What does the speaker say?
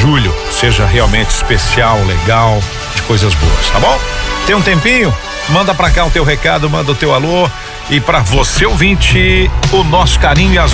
julho seja realmente especial, legal, de coisas boas, tá bom? Tem um tempinho? Manda pra cá o teu recado, manda o teu alô, e pra você ouvinte, o nosso carinho e as